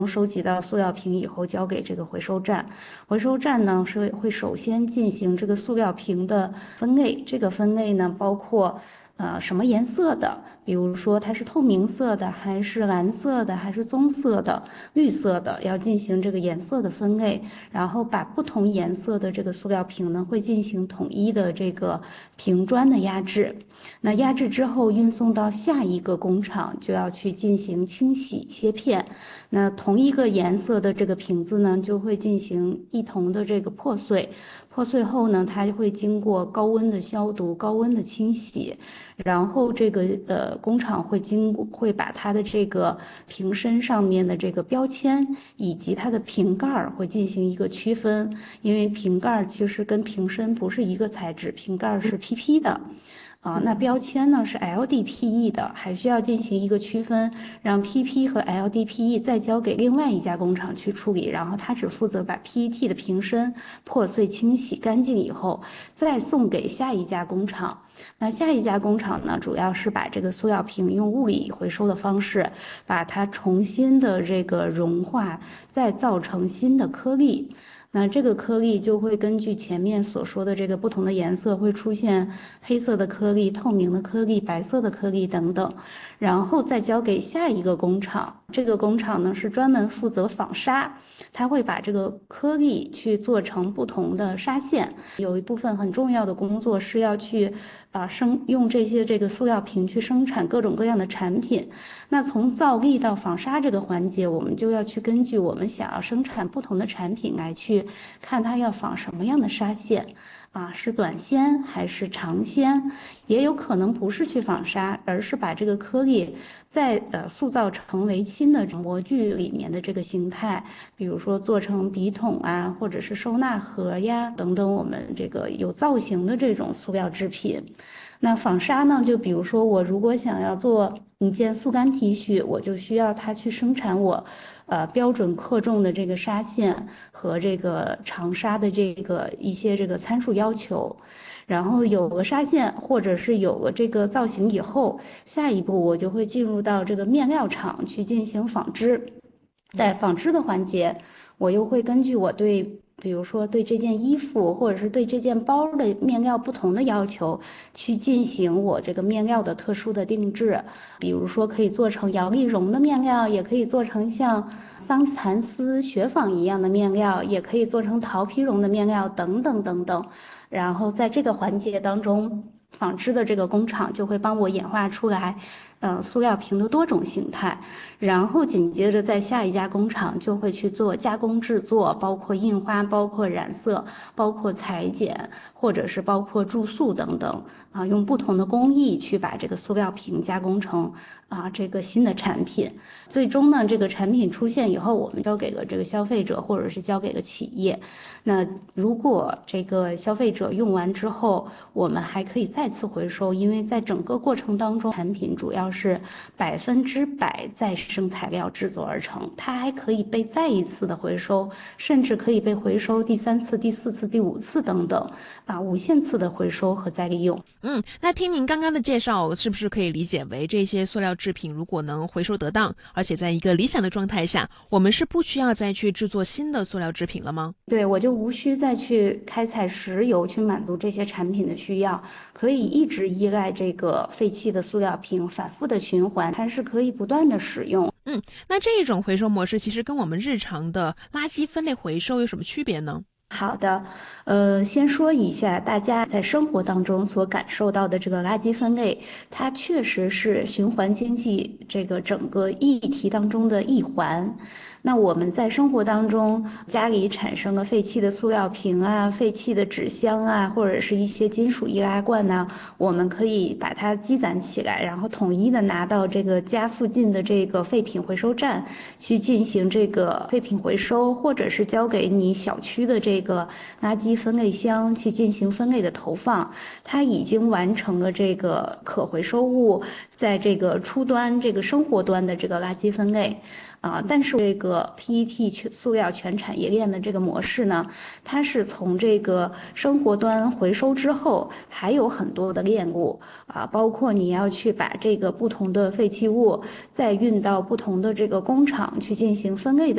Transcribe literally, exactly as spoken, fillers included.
收集到塑料瓶以后交给这个回收站，回收站呢是会首先进行这个塑料瓶的分类，这个分类呢包括呃什么颜色的，比如说它是透明色的，还是蓝色的，还是棕色的、绿色的，要进行这个颜色的分类，然后把不同颜色的这个塑料瓶呢会进行统一的这个瓶砖的压制。那压制之后运送到下一个工厂，就要去进行清洗切片。那同一个颜色的这个瓶子呢，就会进行一同的这个破碎。破碎后呢，它就会经过高温的消毒、高温的清洗，然后这个呃工厂会经会把它的这个瓶身上面的这个标签以及它的瓶盖儿会进行一个区分，因为瓶盖儿其实跟瓶身不是一个材质，瓶盖儿是 P P 的。啊，那标签呢是 L D P E 的，还需要进行一个区分，让 P P 和 L D P E 再交给另外一家工厂去处理，然后他只负责把 P E T 的瓶身破碎清洗干净以后，再送给下一家工厂。那下一家工厂呢，主要是把这个塑料瓶用物理回收的方式，把它重新的这个融化，再造成新的颗粒。那这个颗粒就会根据前面所说的这个不同的颜色，会出现黑色的颗粒、透明的颗粒、白色的颗粒等等，然后再交给下一个工厂。这个工厂呢是专门负责纺纱，它会把这个颗粒去做成不同的纱线。有一部分很重要的工作是要去啊生用这些这个塑料瓶去生产各种各样的产品。那从造粒到纺纱这个环节，我们就要去根据我们想要生产不同的产品来去看它要纺什么样的纱线，啊，是短纤还是长纤，也有可能不是去纺纱，而是把这个颗粒再呃塑造成为新的模具里面的这个形态，比如说做成笔筒啊，或者是收纳盒呀等等，我们这个有造型的这种塑料制品。那纺纱呢，就比如说我如果想要做一件速干 T 恤，我就需要它去生产我，呃标准克重的这个纱线和这个长纱的这个一些这个参数要求。然后有了纱线或者是有了这个造型以后，下一步我就会进入到这个面料厂去进行纺织。在纺织的环节，我又会根据我对比如说对这件衣服或者是对这件包的面料不同的要求，去进行我这个面料的特殊的定制。比如说可以做成摇粒绒的面料，也可以做成像桑蚕丝、雪纺一样的面料，也可以做成桃皮绒的面料等等等等。然后在这个环节当中，纺织的这个工厂就会帮我演化出来，呃，塑料瓶的多种形态。然后紧接着在下一家工厂就会去做加工制作，包括印花、包括染色、包括裁剪，或者是包括注塑等等啊，用不同的工艺去把这个塑料瓶加工成啊这个新的产品。最终呢，这个产品出现以后，我们交给了这个消费者，或者是交给了企业。那如果这个消费者用完之后，我们还可以再次回收，因为在整个过程当中，产品主要是百分之百再生材料制作而成，它还可以被再一次的回收，甚至可以被回收第三次、第四次、第五次等等，啊，无限次的回收和再利用。 嗯，那听您刚刚的介绍，是不是可以理解为这些塑料制品如果能回收得当，而且在一个理想的状态下，我们是不需要再去制作新的塑料制品了吗？ 对，我就无需再去开采石油去满足这些产品的需要，可以一直依赖这个废弃的塑料瓶，反复的循环，它是可以不断的使用。 嗯，那这一种回收模式其实跟我们日常的垃圾分类回收有什么区别呢？ 好的，呃，先说一下大家在生活当中所感受到的这个垃圾分类，它确实是循环经济这个整个议题当中的一环。那我们在生活当中，家里产生了废弃的塑料瓶啊、废弃的纸箱啊，或者是一些金属易拉罐呐、我们可以把它积攒起来，然后统一的拿到这个家附近的这个废品回收站去进行这个废品回收，或者是交给你小区的这这个垃圾分类箱去进行分类的投放，它已经完成了这个可回收物在这个初端这个生活端的这个垃圾分类。啊，但是这个 P E T 全塑料全产业链的这个模式呢，它是从这个生活端回收之后，还有很多的链路啊，包括你要去把这个不同的废弃物再运到不同的这个工厂去进行分类的。